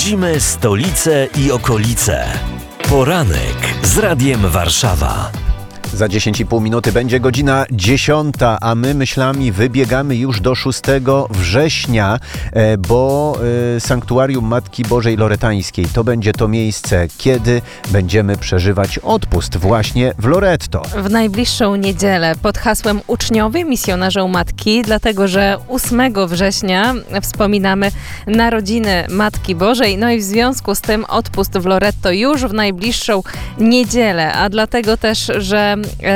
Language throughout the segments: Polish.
Śledzimy stolicę i okolice. Poranek z Radiem Warszawa. Za 10,5 minuty będzie godzina 10, a my myślami wybiegamy już do 6 września, bo Sanktuarium Matki Bożej Loretańskiej to będzie to miejsce, kiedy będziemy przeżywać odpust właśnie w Loretto. W najbliższą niedzielę pod hasłem Uczniowie Misjonarzom Matki, dlatego że 8 września wspominamy narodziny Matki Bożej, no i w związku z tym odpust w Loretto już w najbliższą niedzielę, a dlatego też, że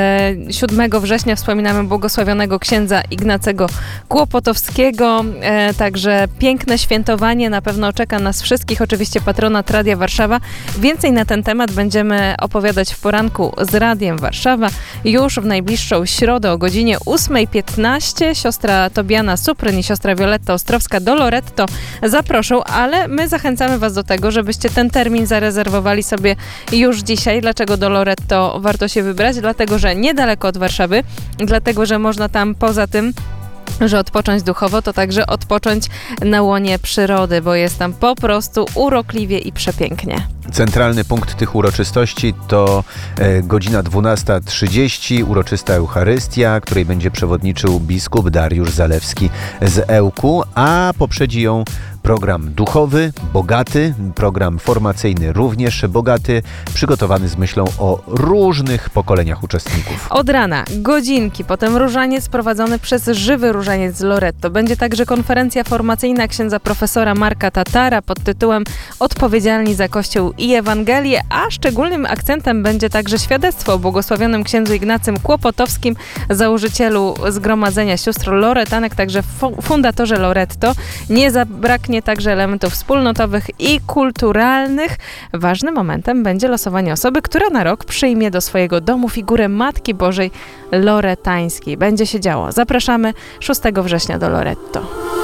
7 września wspominamy błogosławionego księdza Ignacego Kłopotowskiego, także piękne świętowanie na pewno czeka nas wszystkich, oczywiście patronat Radia Warszawa. Więcej na ten temat będziemy opowiadać w poranku z Radiem Warszawa już w najbliższą środę o godzinie 8:15. Siostra Tobiana Supryn i siostra Wioletta Ostrowska do Loretto zaproszą, ale my zachęcamy Was do tego, żebyście ten termin zarezerwowali sobie już dzisiaj. Dlaczego do Loretto warto się wybrać? Dlatego, że niedaleko od Warszawy, dlatego, że można tam poza tym, że odpocząć duchowo, to także odpocząć na łonie przyrody, bo jest tam po prostu urokliwie i przepięknie. Centralny punkt tych uroczystości to godzina 12:30, uroczysta Eucharystia, której będzie przewodniczył biskup Dariusz Zalewski z Ełku, a poprzedzi ją program duchowy, bogaty, program formacyjny również bogaty, przygotowany z myślą o różnych pokoleniach uczestników. Od rana godzinki, potem różaniec prowadzony przez żywy różaniec z Loretto. Będzie także konferencja formacyjna księdza profesora Marka Tatara pod tytułem Odpowiedzialni za Kościół i Ewangelię, a szczególnym akcentem będzie także świadectwo o błogosławionym księdzu Ignacym Kłopotowskim, założycielu Zgromadzenia Sióstr Loretanek, także fundatorze Loretto. Nie zabraknie także elementów wspólnotowych i kulturalnych. Ważnym momentem będzie losowanie osoby, która na rok przyjmie do swojego domu figurę Matki Bożej Loretańskiej. Będzie się działo. Zapraszamy 6 września do Loretto.